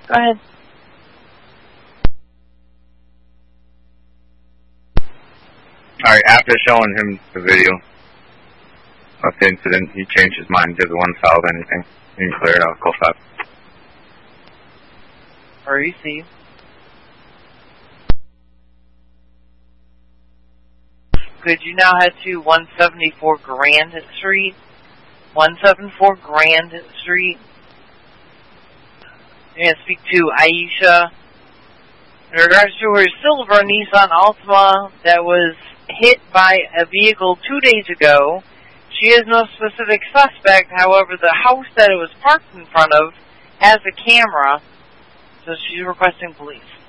Go ahead. Alright, after showing him the video of the incident, he changed his mind, didn't want to solve anything. He can clear it out, go stop. Receive. Could you now head to 174 Grand Street? 174 Grand Street. You're going to speak to Aisha in regards to her silver Nissan Altima that was hit by a vehicle 2 days ago. She is no specific suspect, however, the house that it was parked in front of has a camera, so she's requesting police.